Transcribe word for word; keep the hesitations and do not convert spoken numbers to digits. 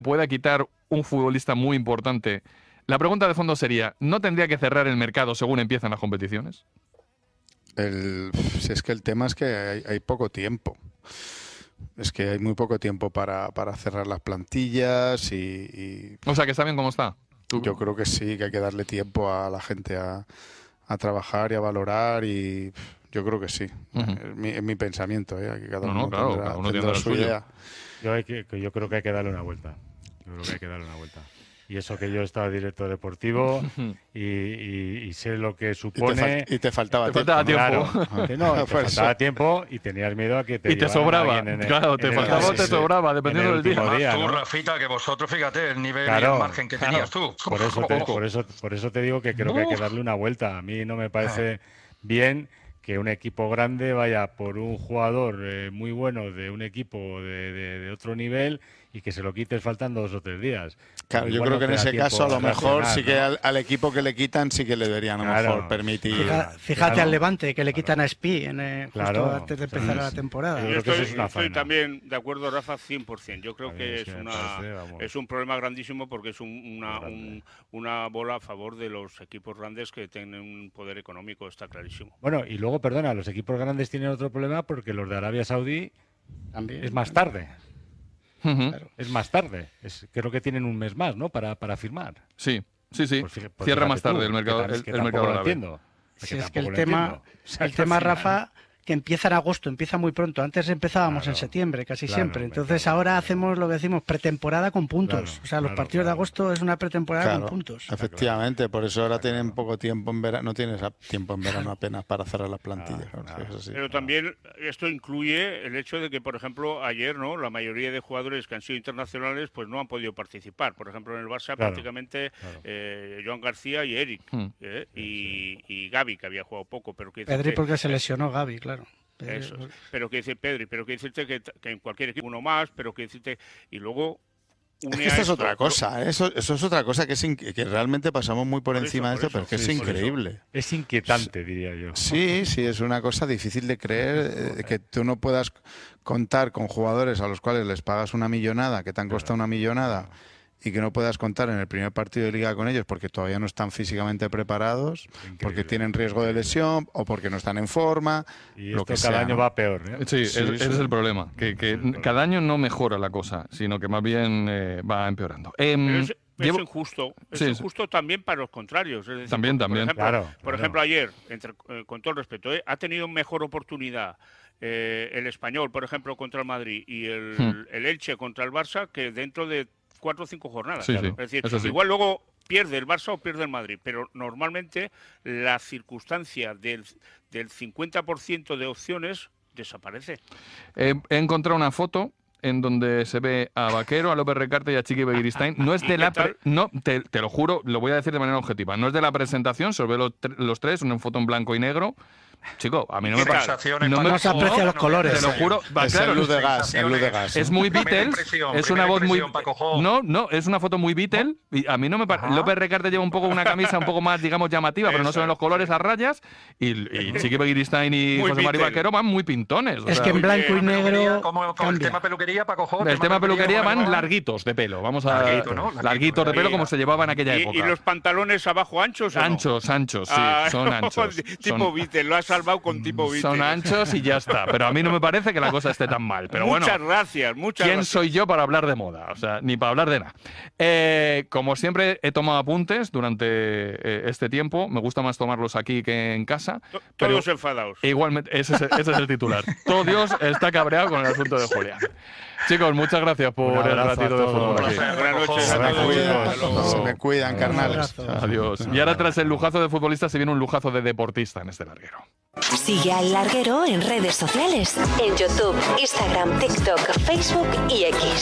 pueda quitar un futbolista muy importante, la pregunta de fondo sería, ¿no tendría que cerrar el mercado según empiezan las competiciones? El, si es que el tema es que hay, hay poco tiempo. Es que hay muy poco tiempo para, para cerrar las plantillas y, y... O sea, que está bien cómo está. ¿Tú? Yo creo que sí, que hay que darle tiempo a la gente a, a trabajar y a valorar y yo creo que sí. Uh-huh. Es, mi, es mi pensamiento, ¿eh? Que cada no, uno no, claro, tendrá, cada uno tendrá su suyo. idea. Yo, hay que, yo creo que hay que darle una vuelta. Yo creo que hay que darle una vuelta. Y eso que yo estaba director deportivo y, y, y sé lo que supone. Y te, fa- y te faltaba te tiempo. Faltaba tiempo. Claro, que no, te faltaba tiempo y tenías miedo a que te Y te sobraba. En el, claro, te faltaba o te sobraba, dependiendo del día. día tú, ¿no? Rafita, que vosotros, fíjate, el nivel claro, y el margen que claro. tenías tú. Por eso, te, por, eso, por eso te digo que creo que hay que darle una vuelta. A mí no me parece bien que un equipo grande vaya por un jugador eh, muy bueno de un equipo de, de, de otro nivel y que se lo quites faltando dos o tres días. Claro, yo creo no que en ese caso a lo mejor sí que ¿no? al, al equipo que le quitan sí que le deberían a lo claro. mejor permitir. Fija, fíjate claro. al Levante que le quitan claro. a Spi en, eh, justo claro. antes de empezar la temporada. Yo estoy, es estoy también de acuerdo, Rafa, cien por ciento. Yo creo que es, que una, parece, es un problema grandísimo porque es un, una, un, una bola a favor de los equipos grandes que tienen un poder económico, está clarísimo. Bueno, y luego, perdona, los equipos grandes tienen otro problema porque los de Arabia Saudí también es más tarde. Uh-huh. Claro. Es más tarde. Es, creo que tienen un mes más, ¿no? Para, para firmar. Sí, sí, sí. Pues fíjate, pues cierra más tarde tú, el mercado, que, el, que el mercado lo árabe. Entiendo. Si es que el tema, o sea, el tema Rafa, que empieza en agosto, empieza muy pronto. Antes empezábamos claro, en septiembre, casi claro, siempre. Entonces claro, ahora claro. hacemos lo que decimos pretemporada con puntos. Claro, o sea, los claro, partidos claro. de agosto es una pretemporada claro, con puntos. Efectivamente, por eso ahora tienen poco tiempo en verano. No tienes tiempo en verano apenas para cerrar las plantillas. Claro, claro. Eso sí. Pero también esto incluye el hecho de que, por ejemplo, ayer no la mayoría de jugadores que han sido internacionales pues no han podido participar. Por ejemplo, en el Barça claro, prácticamente claro. Eh, Joan García y Eric hmm. eh, y, y Gavi, que había jugado poco. Pero que Pedri porque se lesionó Gavi, claro. Eso, pero que dice Pedri, pero que decirte que, que en cualquier equipo uno más, pero que decirte y luego es que esta es otra cosa, ¿eh? eso, eso es otra cosa que es in, que realmente pasamos muy por, por encima eso, de esto, pero que sí, es increíble. Es inquietante, diría yo. Sí, sí, es una cosa difícil de creer eh, que tú no puedas contar con jugadores a los cuales les pagas una millonada, que te han costado una millonada, y que no puedas contar en el primer partido de liga con ellos porque todavía no están físicamente preparados, increíble, porque tienen riesgo de lesión o porque no están en forma. Y lo esto que cada sea, año ¿no? va peor, ¿eh? Sí, sí, ese sí. es el problema, que, que sí, cada año no mejora la cosa, sino que más bien eh, va empeorando. Eh, es, llevo... es injusto, es sí, injusto sí. también para los contrarios. Es decir, también, por, también. Por ejemplo, claro, por claro. ejemplo ayer, entre, eh, con todo el respeto, ¿eh? ha tenido mejor oportunidad eh, el Español, por ejemplo, contra el Madrid y el, hmm. el Elche contra el Barça que dentro de cuatro o cinco jornadas. Sí, claro. sí, es decir, sí. igual luego pierde el Barça o pierde el Madrid, pero normalmente la circunstancia del, del cincuenta por ciento de opciones desaparece. Eh, he encontrado una foto en donde se ve a Vaquero, a López Recarte y a Chiqui Begiristain. No es de la pre- no te, te lo juro, lo voy a decir de manera objetiva. No es de la presentación, se ve los, los tres, una foto en blanco y negro. Chico, a mí no me pasa. No, no se aprecian los colores. Te lo juro. Va, es claro, el luz de gas, el luz de gas. Es muy Beatles. Es una voz muy. No, no, es una foto muy Beatle. Y a mí no me parece. López Recarte lleva un poco una camisa un poco más, digamos, llamativa, pero no se ven los colores, las rayas. Y, y Chiqui Begiristain y muy José María Vaquero van muy pintones. Es sea, que en blanco y negro. Como, como el tema peluquería, Paco Jo. El tema peluquería van larguitos de pelo. Vamos a. Larguito, ¿no? Larguito, larguitos de pelo como se llevaba en aquella y, época. ¿Y los pantalones abajo anchos? Anchos, anchos, sí. Ah, son anchos. Tipo son... Beatle, lo has salvado con tipo Beatle. Son anchos y ya está. Pero a mí no me parece que la cosa esté tan mal. Pero muchas bueno, gracias, muchas ¿quién gracias. soy yo para hablar de moda? O sea, ni para hablar de nada. Eh, como siempre, he tomado apuntes durante eh, este tiempo. Me gusta más tomarlos aquí que en casa. Todos pero enfadados. Igualmente, ese es, ese es el titular. Todo Dios está cabreado con el asunto de Julia. Chicos, muchas gracias por el ratito de fútbol aquí. Buenas noches. Se me cuidan, se me cuidan, carnales. Adiós. Y ahora, tras el lujazo de futbolista, se viene un lujazo de deportista en este larguero. Sigue al Larguero en redes sociales, en YouTube, Instagram, TikTok, Facebook y X.